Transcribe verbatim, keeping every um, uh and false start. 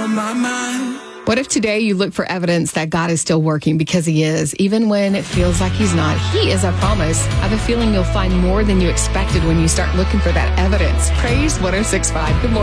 on my mind. What if today you look for evidence that God is still working, because he is, even when it feels like he's not? He is, I promise. I have a feeling you'll find more than you expected when you start looking for that evidence. Praise one oh six point five. Good morning.